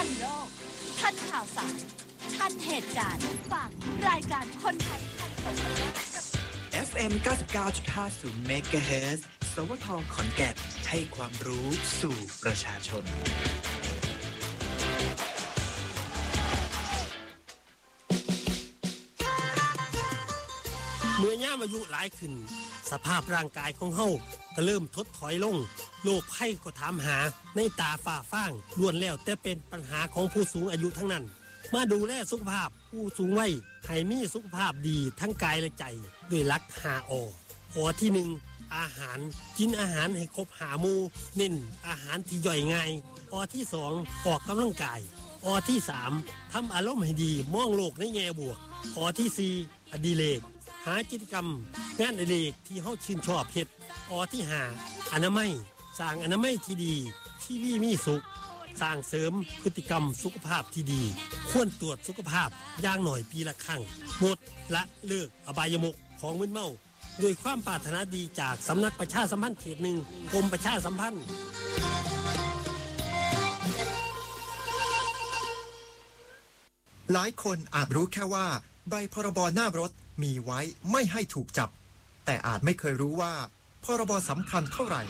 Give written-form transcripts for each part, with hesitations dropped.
ทันโลกทันข่าวสารทันเหตุการณ์ฟังรายการคนไทยทันโซเชียล FM 99.50 MHz สวทขอนแก่นให้ความรู้สู่ประชาชนเมื่อย่ามอายุหลายขึ้นสภาพร่างกายของเฮาก็เริ่มทดถอยลงโรคภัยก็ถามหาในตาฝ้าฟางล้วนแล้วแต่เป็นปัญหาของผู้สูงอายุทั้งนั้นมาดูแลสุขภาพผู้สูงวัยให้มีสุขภาพดีทั้งกายและใจด้วยหลัก5 อที่1อาหารกินอาหารให้ครบ5 หมู่เน้นอาหารที่ย่อยง่ายอที่2ออกกำลังกายอที่3ทำอารมณ์ให้ดีมองโลกในแง่บวกอที่4อดิเรกหากิจกรรมงานอดิเรกที่เฮาชื่นชอบเฮ็ดอที่5อนามัยสร้างอนามัยที่ดีที่มีสุขสร้างเสริมพฤติกรรมสุขภาพที่ดีควรตรวจสุขภาพอย่างหน่อยปีละครั้งงดละเลิกอบายมุขของมึนเมาด้วยความปรารถนาดีจากสำนักประชาสัมพันธ์เขต1กรมประชาสัมพันธ์หลายคนอาจรู้แค่ว่าใบพรบหน้ารถมีไว้ไม่ให้ถูกจับแต่อาจไม่เคยรู้ว่าพรบสำคัญเท่าไหร่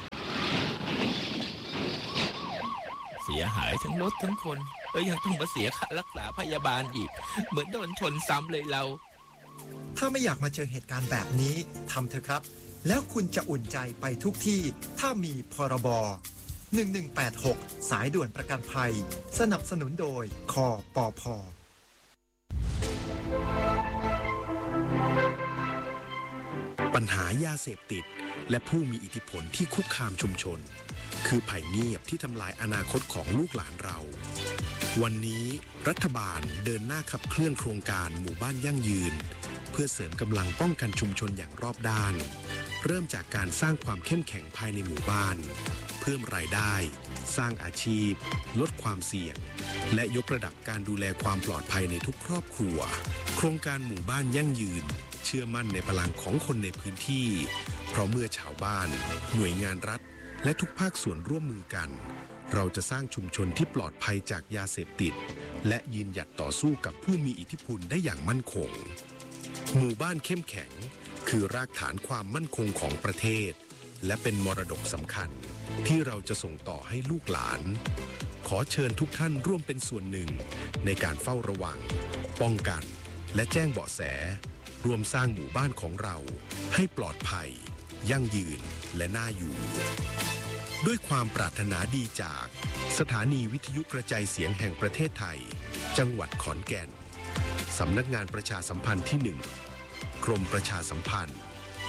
เสียหายทั้งรถทั้งคนแล้วยังต้องมาเสียค่ารักษาพยาบาลอีกเหมือนโดนชนซ้ำเลยเราถ้าไม่อยากมาเจอเหตุการณ์แบบนี้ทำเถอะครับแล้วคุณจะอุ่นใจไปทุกที่ถ้ามีพรบ1186สายด่วนประกันภัยสนับสนุนโดยคปภ. ปัญหายาเสพติดและผู้มีอิทธิพลที่คุกคามชุมชนคือภัยเงียบที่ทำลายอนาคตของลูกหลานเราวันนี้รัฐบาลเดินหน้าขับเคลื่อนโครงการหมู่บ้านยั่งยืนเพื่อเสริมกำลังป้องกันชุมชนอย่างรอบด้านเริ่มจากการสร้างความเข้มแข็งภายในหมู่บ้านเพิ่มรายได้สร้างอาชีพลดความเสี่ยงและยกระดับการดูแลความปลอดภัยในทุกครอบครัวโครงการหมู่บ้านยั่งยืนเชื่อมั่นในพลังของคนในพื้นที่เพราะเมื่อชาวบ้านหน่วยงานรัฐและทุกภาคส่วนร่วมมือกันเราจะสร้างชุมชนที่ปลอดภัยจากยาเสพติดและยืนหยัดต่อสู้กับผู้มีอิทธิพลได้อย่างมั่นคงหมู่บ้านเข้มแข็งคือรากฐานความมั่นคงของประเทศและเป็นมรดกสำคัญที่เราจะส่งต่อให้ลูกหลานขอเชิญทุกท่านร่วมเป็นส่วนหนึ่งในการเฝ้าระวังป้องกันและแจ้งเบาะแสร่วมสร้างหมู่บ้านของเราให้ปลอดภัยยั่งยืนและน่าอยู่ด้วยความปรารถนาดีจากสถานีวิทยุกระจายเสียงแห่งประเทศไทยจังหวัดขอนแก่นสำนักงานประชาสัมพันธ์ที่1กรมประชาสัมพันธ์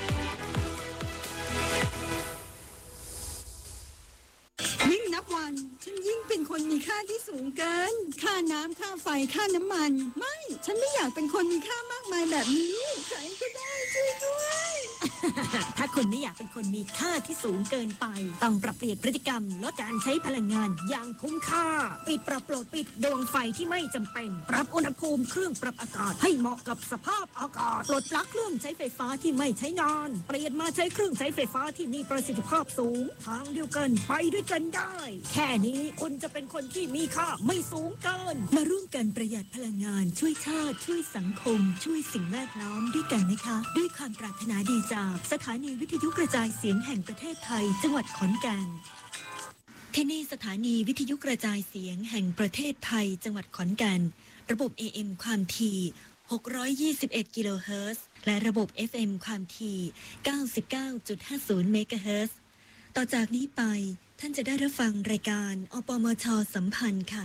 ยิ่งนับวันฉันยิ่งเป็นคนมีค่าที่สูงเกินค่าน้ำค่าไฟค่าน้ำมันไม่ฉันไม่อยากเป็นคนมีค่ามากมายแบบนี้ใครก็ได้ช่วยด้วยถ้าคุณไม่อยากเป็นคนมีค่าที่สูงเกินไปต้องปรับเปลี่ยนพฤติกรรมลดการใช้พลังงานอย่างคุ้มค่าปิดปรับโหลดปิดดวงไฟที่ไม่จำเป็นปรับอุณหภูมิเครื่องปรับอากาศให้เหมาะกับสภาพอากาศปลดปลั๊กเครื่องใช้ไฟฟ้าที่ไม่ใช้งานเปลี่ยนมาใช้เครื่องใช้ไฟฟ้าที่มีประสิทธิภาพสูงทางเดียวกันไปด้วยกันได้แค่นี้คุณจะเป็นคนที่มีค่าไม่สูงเกินมาร่วมกันประหยัดพลังงานช่วยชาติช่วยสังคมช่วยสิ่งแวดล้อมด้วยกันนะคะด้วยความปรารถนาดีจากสถานีวิทยุกระจายเสียงแห่งประเทศไทยจังหวัดขอนแก่นที่นี่สถานีวิทยุกระจายเสียงแห่งประเทศไทยจังหวัดขอนแก่นระบบ AM ความถี่621กิโลเฮิรตซ์และระบบ FM ความถี่99.50เมกะเฮิรตซ์ต่อจากนี้ไปท่านจะได้รับฟังรายการอปมช.สัมพันธ์ค่ะ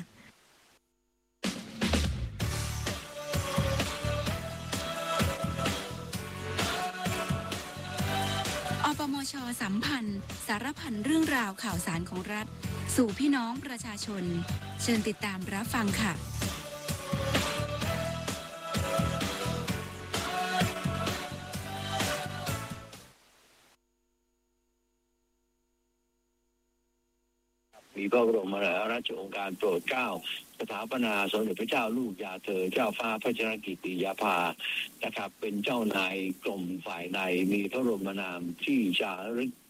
อปมช.สัมพันธ์สารพันเรื่องราวข่าวสารของรัฐสู่พี่น้องประชาชนเชิญติดตามรับฟังค่ะมีพระบรมราชโองการโปรดเกล้าสถาปนาสมเด็จพระเจ้าลูกยาเธอเจ้าฟ้าพัชรกิติยาภานะครับเป็นเจ้านายกรมฝ่ายในมีพระบรมนามที่จารึก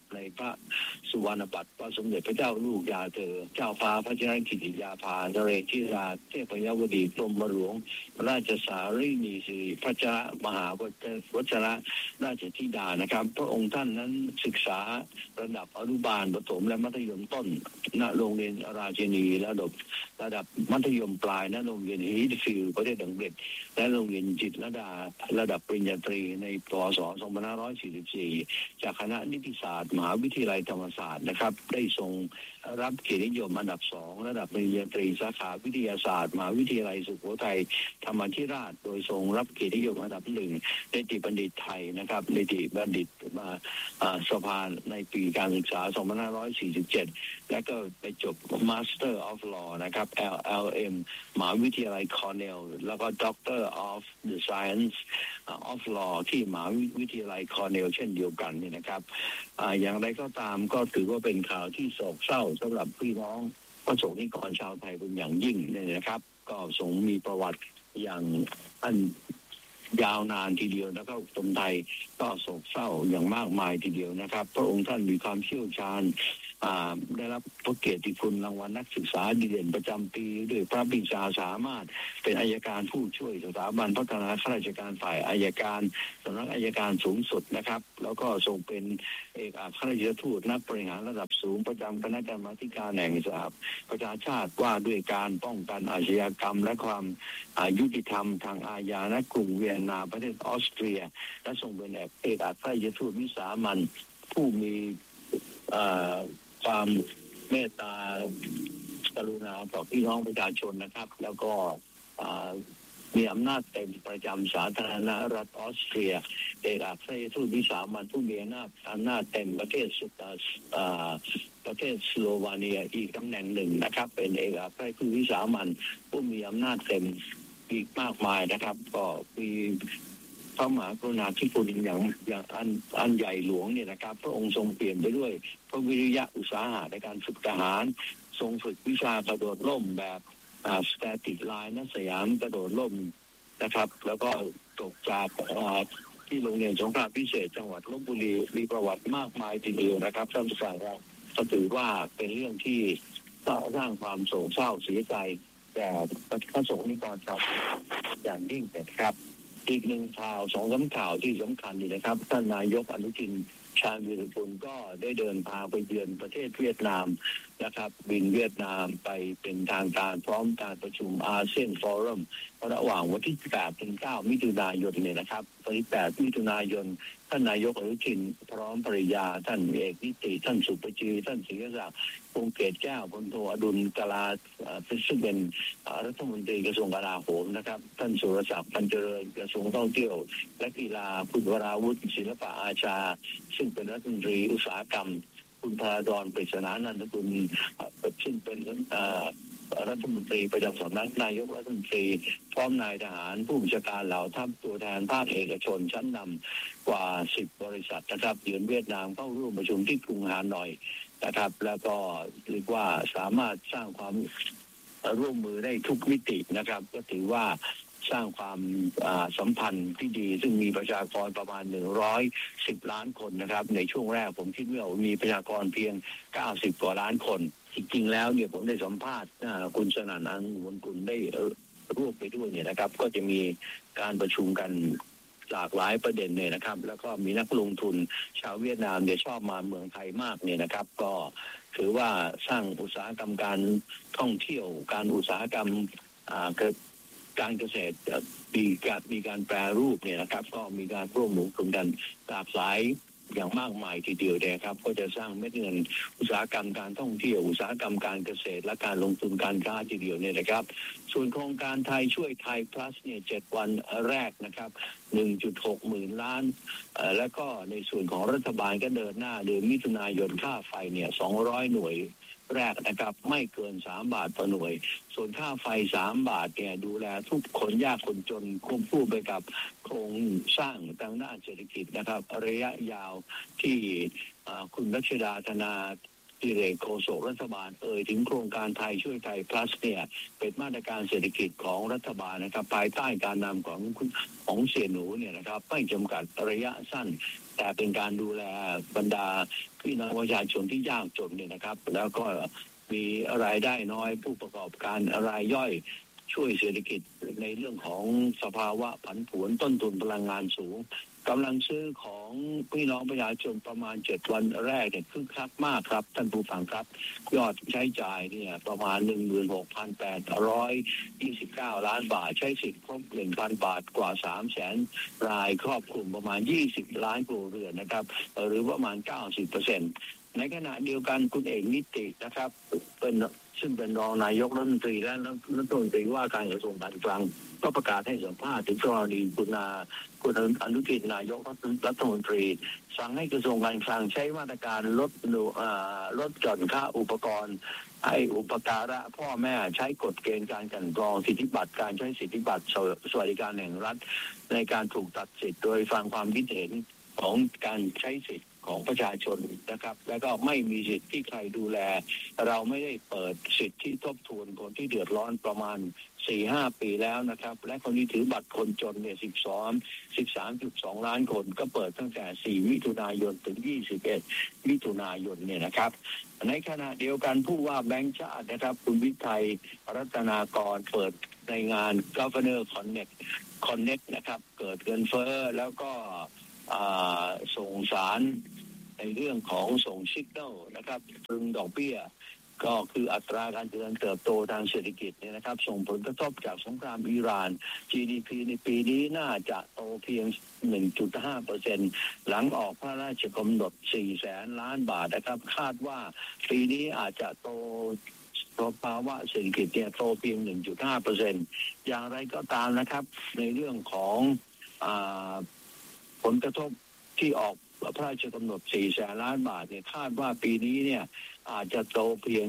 ในพระสุวรรณบัตรพระสมเด็จพระเจ้าลูกยาเธอเจ้าฟ้าพระชนกิติยาภานเรศธิราชเทพยวดีกรมหลวงราชสารีนีสิริพระเจ้ามหาวชิรราชธิดานะครับพระองค์ท่านนั้นศึกษาระดับอนุบาลประถมและมัธยมต้นณโรงเรียนราชินีระดับมัธยมปลายณโรงเรียนฮีทฟิลด์ประเทศอังกฤษและโรงเรียนจิตรลดาระดับปริญญาตรีในปศ2544จากคณะนิติศาสตร์มหาวิทยาลัยธรรมศาสตร์นะครับได้ทรงรับเกียรตินิยมอันดับ2ระดับปริญญาตรีสาขาวิทยาศาสตร์มหาวิทยาลัยสุโขทัยธรรมาธิราชโดยทรงรับเกียรตินิยมอันดับ1นิติบัณฑิตไทยนะครับนิติบัณฑิตสภาในปีการศึกษา2547และก็ไปจบ Master of Law นะครับ LLM มหาวิทยาลัยคอร์เนลแล้วก็ Doctor of the Science of Law ที่มหาวิทยาลัยคอร์เนลเช่นเดียวกันนี่นะครับอย่างไรก็ตามก็ถือว่าเป็นข่าวที่โศกเศร้าสำหรับพี่น้องประสบนิกรชาวไทยเป็นอย่างยิ่งเนี่ยนะครับก็ทรงมีประวัติอย่างอันยาวนานทีเดียวแล้วก็คนไทยก็โศกเศร้าอย่างมากมายทีเดียวนะครับพระองค์ท่านมีความเชี่ยวชาญได้รับพระเกียรติคุณรางวัลนักศึกษาดีเด่นประจำปีด้วยพระปรีชาสามารถเป็นอัยการผู้ช่วยสถาบันพัฒนาข้าราชการฝ่ายอัยการสำนักอัยการสูงสุดนะครับแล้วก็ทรงเป็นเอกอัครราชทูตนักบริหารระดับสูงประจำคณะกรรมาธิการแห่งสหประชาชาติว่าด้วยการป้องกันอาชญากรรมและความยุติธรรมทางอาญาณกรุงเวียนนาประเทศออสเตรียและทรงเป็นเอกอัครราชทูตวิสามัญผู้มีความเมตตากรุณาต่อพี่น้องประชาชนนะครับแล้วก็มีอำนาจเต็มประจำสาธารณรัฐออสเตรียเอกอัครราชทูตวิสามัญผู้มีอำนาจเต็มประเทศสโลวาเนียอีกตำแหน่งหนึ่งนะครับเป็นเอกอัครราชทูตวิสามัญผู้มีอำนาจเต็มอีกมากมายนะครับก็มีพระมหากรุณาธิคุณอย่างอันใหญ่หลวงเนี่ยนะครับพระองค์ทรงเปลี่ยนไปด้วยพระวิริยะอุตสาหะในการฝึกทหารทรงฝึกวิชากระโดดร่มแบบสแตติกไลน์ณสยามกระโดดร่มนะครับแล้วก็ตกจากที่โรงเรียนสงครามพิเศษจังหวัดลพบุรีมีประวัติมากมายทีเดียวนะครับท่านผู้ฟังครับก็ถือว่าเป็นเรื่องที่สร้างความโศกเศร้าเสียใจแก่พระสงฆ์นิกรชาวอย่างยิ่งนะครับอีกหนึ่งข่าว2-3ข่าวที่สำคัญนี่นะครับท่านนายกอนุทินชาญวีรกุลก็ได้เดินทางไปเยือนประเทศเวียดนามนะครับบินเวียดนามไปเป็นทางการพร้อมการประชุมอาเซียนฟอรัมระหว่างวันที่8 ถึง 9 มิถุนายนเนี่ยนะครับวันที่8 มิถุนายนท่านนายกอนุทินพร้อมภริยาท่านเอกนิติท่านสุปจีท่านศรีศักดิ์พงษ์เกตแก้วพลโทอดุลกลาซึ่งเป็นรัฐมนตรีกระทรวงกลาโหมนะครับท่านสุรศักดิ์พันเจริญกระทรวงท่องเที่ยวและกีฬาคุณวราวุฒิศิลปะอาชาซึ่งเป็นรัฐมนตรีอุตสาหกรรมคุณพาดรปริศนานันทกุลซึ่งเป็นรัฐมนตรีประจำสำนักนายกรัฐมนตรีพร้อมนายทหารผู้บัญชาการเหล่าทัพตัวแทนภาคเอกชนชั้นนำกว่า10 บริษัทนะครับเยือนเวียดนามเข้าร่วมประชุมที่กรุงฮานอยนะครับแล้วก็เรียกว่าสามารถสร้างความร่วมมือได้ทุกมิตินะครับก็ถือว่าสร้างความสัมพันธ์ที่ดีซึ่งมีประชากรประมาณ110 ล้านคนนะครับในช่วงแรกผมคิดว่ามีประชากรเพียง90 กว่าล้านคนจริงๆแล้วเนี่ยผมได้สัมภาษณ์คุณสนั่น อังวนกุลได้ร่วมไปด้วยเนี่ยนะครับก็จะมีการประชุมกันหลากหลายประเด็นเนี่ยนะครับแล้วก็มีนักลงทุนชาวเวียดนามเนี่ยชอบมาเมืองไทยมากเนี่ยนะครับก็ถือว่าสร้างอุตสาหกรรมการท่องเที่ยวการอุตสาหกรรมการเกษตรมีการแปรรูปเนี่ยนะครับก็มีการร่วมมือกันหลากหลายอย่างมากมายทีเดียวนะครับก็จะสร้างเม็ดเงินอุตสาหกรรมการท่องเที่ยวอุตสาหกรรมการเกษตรและการลงทุนการค้าทีเดียวเนี่ยนะครับส่วนโครงการไทยช่วยไทย plus เนี่ย7 วันแรกนะครับ 1.6 หมื่นล้านแล้วก็ในส่วนของรัฐบาลก็เดินหน้าเดือนมิถุนายนค่าไฟเนี่ย200 หน่วยแรกนะครับไม่เกิน3 บาทต่อหน่วยส่วนค่าไฟ3 บาทเนี่ยดูแลทุกคนยากคนจนควบคู่ไปกับโครงสร้างทางด้านเศรษฐกิจนะครับระยะยาวที่คุณรัชดาธนาดิเรกโฆษกรัฐบาลถึงโครงการไทยช่วยไทย plus เนี่ยเป็นมาตรการเศรษฐกิจของรัฐบาลนะครับภายใต้การนำของเสี่ยหนูเนี่ยนะครับไม่จำกัดระยะสั้นแต่เป็นการดูแลบรรดาพี่น้องประชาชนที่ยากจนเนี่ยนะครับแล้วก็มีรายได้น้อยผู้ประกอบการรายย่อยช่วยเศรษฐกิจในเรื่องของสภาวะผันผวนต้นทุนพลังงานสูงกำลังซื้อของพี่น้องประชาชนประมาณ7 วันแรกเนี่ยคึกคักมากครับท่านผู้ฟังครับยอดใช้จ่ายเนี่ยประมาณ 16,829 ล้านบาทใช้สิทธิ์ครบ 1,000 บาทกว่า 300,000 รายครอบคลุมประมาณ20 ล้านครัวเรือนนะครับหรือประมาณ 90%ในขณะเดียวกันคุณเอกนิตินะครับซึ่งเป็นรองนายกรัฐมนตรีและรัฐมนตรีว่าการกระทรวงการคลังก็ประกาศให้สัมภาษณ์ถึงกรณีคุณอนุทินนายกรัฐมนตรีสั่งให้กระทรวงการคลังใช้มาตรการลดหย่อนค่าอุปกรณ์ให้อุปการะพ่อแม่ใช้กฎเกณฑ์การกลั่นกรองสิทธิบัตรการใช้สิทธิบัตรสวัสดิการแห่งรัฐในการถูกตัดสิทธิ์โดยฟังความคิดเห็นของการใช้สิทธิของประชาชนนะครับแล้วก็ไม่มีสิทธิ์ที่ใครดูแลเราไม่ได้เปิดสิทธิทบทวนคนที่เดือดร้อนประมาณ 4-5 ปีแล้วนะครับและคนที่ถือบัตรคนจนเนี่ย13.2 ล้านคนก็เปิดตั้งแต่4 มิถุนายนถึง21 มิถุนายนเนี่ยนะครับในขณะเดียวกันผู้ว่าแบงก์ชาตินะครับคุณวิทัยรัตนากรเปิดในงาน Governor Connect นะครับเกิดเงินเฟ้อแล้วก็ส่งสารในเรื่องของส่งซิกนัลนะครับตรึงดอกเบี้ยก็คืออัตราการเจริญเติบโตทางเศรษฐกิจเนี่ยนะครับส่งผลกระทบจากสงครามอิหร่าน GDP ในปีนี้น่าจะโตเพียง 1.5% หลังออกพระราชกำหนด 400,000 ล้านบาทนะครับคาดว่าปีนี้อาจจะโตภาวะเศรษฐกิจเนี่ยโตเพียง 1.5% อย่างไรก็ตามนะครับในเรื่องของผลกระทบที่ออกพระราชกำหนด 400,000 ล้านบาทเนี่ยคาดว่าปีนี้เนี่ยอาจจะโตเพียง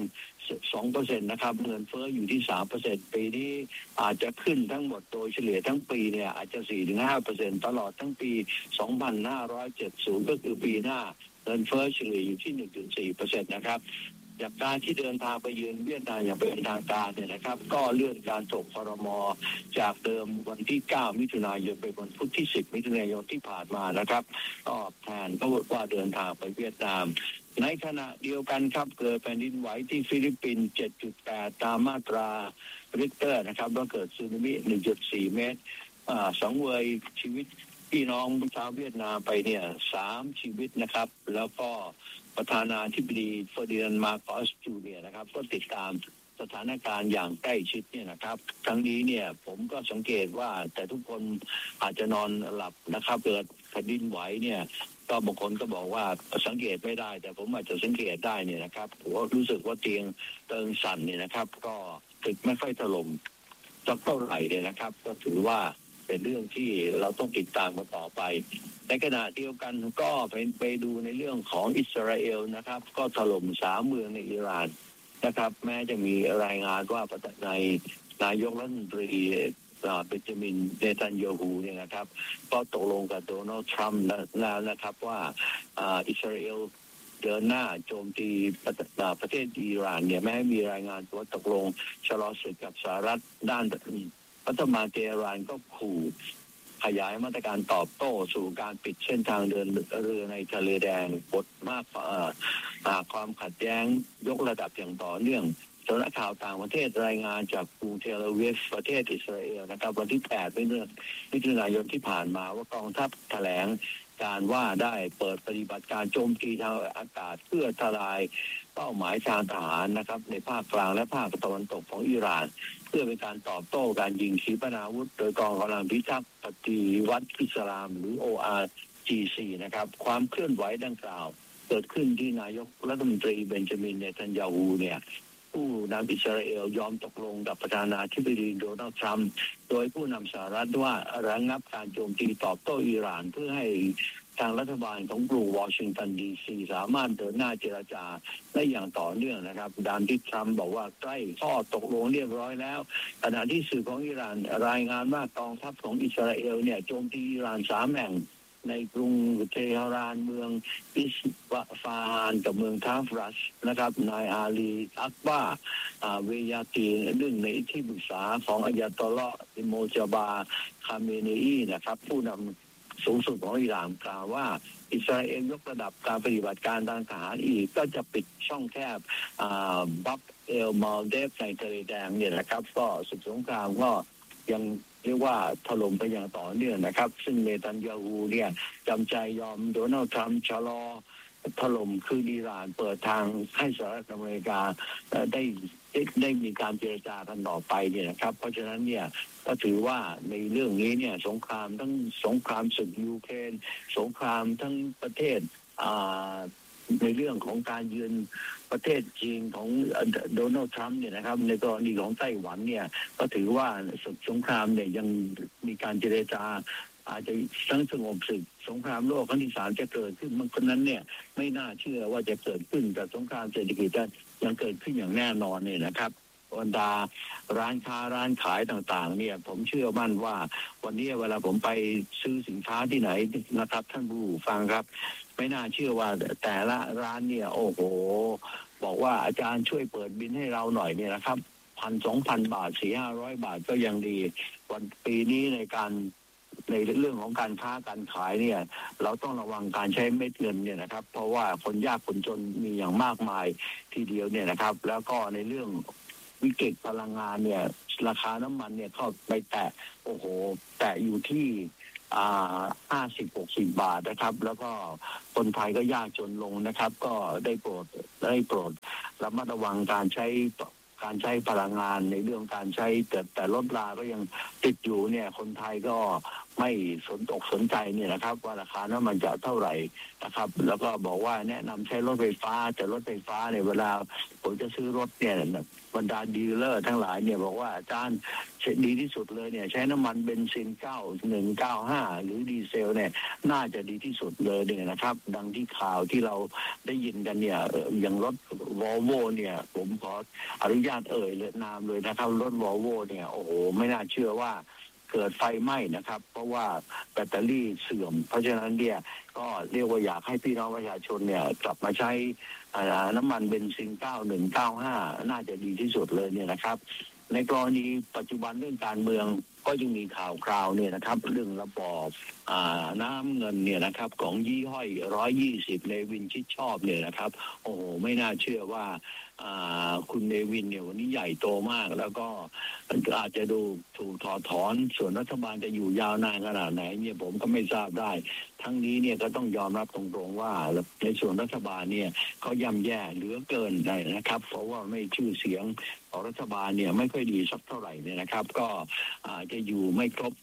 2% นะครับเงินเฟ้ออยู่ที่ 3% ปีนี้อาจจะขึ้นทั้งหมดโดยเฉลี่ยทั้งปีเนี่ยอาจจะ 4-5% ตลอดทั้งปี 2570 ก็คือปีหน้าเงินเฟ้อเฉลี่ยอยู่ที่ 1.4% นะครับจากการที่เดินทางไปเยือนเวียดนามอย่างเป็นทางการเนี่ยนะครับก็เลื่อนการถกครม.จากเดิมวันที่ 9 มิถุนายนไปวันพุธที่ 10 มิถุนายนที่ผ่านมานะครับก็แทนก็ว่าเดินทางไปเวียดนามในขณะเดียวกันครับเกิดแผ่นดินไหวที่ฟิลิปปินส์ 7.8 ตามมาตราริกเตอร์นะครับแล้วเกิดสึนามิ 1.4 เมตรสังเวยชีวิตพี่น้องชาวเวียดนามไปเนี่ย3 ชีวิตนะครับแล้วก็ประธานาธิบดีเฟอร์ดินานด์ มาร์โกส จูเนียร์นะครับก็ติดตามสถานการณ์อย่างใกล้ชิดเนี่ยนะครับทั้งนี้เนี่ยผมก็สังเกตว่าแต่ทุกคนอาจจะนอนหลับนะครับเกิดแผ่นดินไหวเนี่ยก็บางคนก็บอกว่าสังเกตไม่ได้แต่ผมอาจจะสังเกตได้เนี่ยนะครับผมรู้สึกว่าเตียงเติงสั่นเนี่ยนะครับก็ตึกไม่ค่อยถล่มสักเท่าไหร่เนี่ยนะครับก็ถือว่าเป็นเรื่องที่เราต้องติดตามกันต่อไปในขณะเดียวกันก็ไปดูในเรื่องของอิสราเอลนะครับก็ถล่ม3 เมืองในอิหร่านนะครับแม้จะมีรายงานว่าในนายกรัฐมนตรีเบนจามินเนทันยาฮูเนี่ยนะครับก็ตกลงกับโดนัลด์ทรัมป์แล้วนะครับว่าอิสราเอลเดินหน้าโจมตีประเทศอิหร่านเนี่ยแม้มีรายงานว่าตกลงชะลอศึกกับสหรัฐด้านรัฐบาลเตหะรานก็ขู่ขยายมาตรการตอบโต้สู่การปิดเส้นทางเดินเรือในทะเลแดงบทมากความขัดแย้งยกระดับอย่างต่อเนื่องสำนักข่าวต่างประเทศรายงานจากกรุงเทลอาวีฟประเทศอิสราเอลนะครับวันที่ 8 มิถุนายนที่ผ่านมาว่ากองทัพแถลงการว่าได้เปิดปฏิบัติการโจมตีทางอากาศเพื่อทลายเป้าหมายทางทหารนะครับในภาคกลางและภาคตะวันตกของอิหร่านเพื่อเป็นการตอบโต้การยิงขีปนาวุธโดยกองกำลังพิทักษ์ปฏิวัติอิสลามหรือ ORGC นะครับความเคลื่อนไหวดังกล่าวเกิดขึ้นที่นายกรัฐมนตรีเบนจามินเนทันยาฮูเนี่ยผู้นำอิสราเอลยอมตกลงกับประธานาธิบดีโดนัลด์ทรัมป์โดยผู้นำสหรัฐว่าระงับการโจมตีตอบโต้อิหร่านเพื่อให้ทางรัฐบาลของกรุงวอชิงตันดีซีสามารถเดินหน้าเจรจาได้อย่างต่อเนื่องนะครับด้านที่ทรัมป์บอกว่าใกล้ข้อตกลงเรียบร้อยแล้วขณะที่สื่อของอิหร่านรายงานว่ากองทัพของอิสราเอลเนี่ยโจมตีอิหร่าน3 แห่งในกรุงเทหะรานเมืองอิสฟาฮานกับเมืองทาฟรัชนะครับนายอาลีอักบาเวยาตีหนึ่งในที่ปรึกษาของอัยาตอลลอฮ์โมจาบาคาเมเนีนะครับผู้นำสูงสุดของอิหร่านกล่าวว่าอิสราเอลยกระดับการปฏิบัติการทางทหารอีกก็จะปิดช่องแคบบับเอลมาลเดฟในทะเลแดงเนี่ยนะครับก็ศึกสงครามก็ยังเรียกว่าถล่มไปอย่างต่อเนื่องนะครับซึ่งเนตันยาฮูเนี่ยจำใจยอมโดนัลด์ทรัมป์ชะลอถล่มคืออิหร่านเปิดทางให้สหรัฐอเมริกาได้มีการเจรจากันต่อไปเนี่ยนะครับเพราะฉะนั้นเนี่ยก็ถือว่าในเรื่องนี้เนี่ยสงครามทั้งสงครามศึกยูเครนสงครามทั้งประเทศในเรื่องของการยืนประเทศจีนของโดนัลด์ทรัมป์เนี่ยนะครับในกรณีของไต้หวันเนี่ยก็ถือว่าสงครามเนี่ยยังมีการเจรจาอาจจะทั้งสงบศึกสงครามโลกครั้งที่3จะเกิดขึ้นมันคนนั้นเนี่ยไม่น่าเชื่อว่าจะเกิดขึ้นแต่สงครามเศรษฐกิจยังเกิดขึ้นอย่างแน่นอนเนี่ยนะครับบรรดาร้านค้าร้านขายต่างๆเนี่ยผมเชื่อมั่นว่าวันนี้เวลาผมไปซื้อสินค้าที่ไหนนะครับท่านผู้ฟังครับไม่น่าเชื่อว่าแต่ละร้านเนี่ยโอ้โหบอกว่าอาจารย์ช่วยเปิดบิลให้เราหน่อยเนี่ยนะครับ1,000-2,000 บาท 400-500 บาทก็ยังดีวันปีนี้ในเรื่องของการค้าการขายเนี่ยเราต้องระวังการใช้เม็ดเงินเนี่ยนะครับเพราะว่าคนยากคนจนมีอย่างมากมายทีเดียวเนี่ยนะครับแล้วก็ในเรื่องวิกฤตพลังงานเนี่ยราคาน้ำมันเนี่ยเข้าไปแตะโอ้โหแตะอยู่ที่50-60 บาทนะครับแล้วก็คนไทยก็ยากจนลงนะครับก็ได้โปรดระมัดระวังการใช้พลังงานในเรื่องการใช้แต่รถราก็ยังติดอยู่เนี่ยคนไทยก็ไม่สนใจเนี่ยนะครับว่าราคาน้ำมันจะเท่าไหร่นะครับแล้วก็บอกว่าแนะนำใช้รถไฟฟ้าแต่รถไฟฟ้าเนี่ยเวลาผมจะซื้อรถเนี่ยบรรดาดีลเลอร์ทั้งหลายเนี่ยบอกว่าอาจารย์ดีที่สุดเลยเนี่ยใช้น้ำมันเบนซิน9195หรือดีเซลเนี่ยน่าจะดีที่สุดเลยเนี่ยนะครับดังที่ข่าวที่เราได้ยินกันเนี่ยอย่างรถวอลโวเนี่ยผมขออนุญาตนามเลยนะครับรถวอลโวเนี่ยโอ้โหไม่น่าเชื่อว่าเกิดไฟไหม้นะครับเพราะว่าแบตเตอรี่เสื่อมเพราะฉะนั้นเนี่ยก็เรียกว่าอยากให้พี่น้องประชาชนเนี่ยกลับมาใช้น้ำมันเบนซิน9195น่าจะดีที่สุดเลยเนี่ยนะครับในกรณีปัจจุบันเรื่องการเมืองก็ยังมีข่าวคราวเนี่ยนะครับเรื่องระบอบน้ำเงินเนี่ยนะครับของยี่ห้อย120เลวินชิดชอบเนี่ยนะครับโอ้โหไม่น่าเชื่อว่าคุณเนวินเนี่ยวันนี้ใหญ่โตมากแล้วก็อาจจะดูถูกถอดถอนส่วนรัฐบาลจะอยู่ยาวนานขนาดไหนเนี่ยผมก็ไม่ทราบได้ทั้งนี้เนี่ยก็ต้องยอมรับตรงๆว่าในส่วนรัฐบาลเนี่ยเขาย่ำแย่เหลือเกินได้นะครับเพราะว่าไม่ชื่อเสียงของรัฐบาลเนี่ยไม่ค่อยดีสักเท่าไหร่เนี่ยนะครับก็จะอยู่ไม่ครบ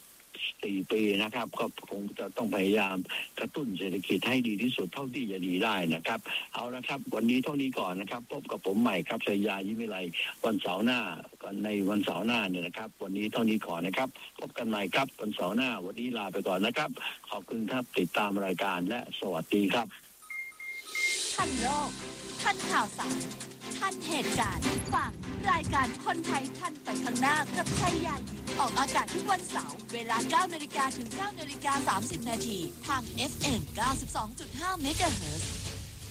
4 ปีนะครับก็คงจะต้องพยายามกระตุ้นเศรษฐกิจให้ดีที่สุดเท่าที่จะดีได้นะครับเอาละครับวันนี้เท่านี้ก่อนนะครับพบกับผมใหม่ครับชัยยายิ้มวิไลวันเสาร์หน้าในวันเสาร์หน้าเนี่ยนะครับวันนี้เท่านี้ก่อนนะครับพบกันใหม่ครับวันเสาร์หน้าวันนี้ลาไปก่อนนะครับขอบคุณครับติดตามรายการและสวัสดีครับทันโลกทันข่าวสารทันเหตุการณ์ฟังรายการคนไทยทันไปข้างหน้ากับชัยยาออกอากาศทุกวันเสาร์เวลา 9 นาฬิกาถึง 9 นาฬิกา 30 นาทีทาง FM 92.5 เมกะเฮิรตซ์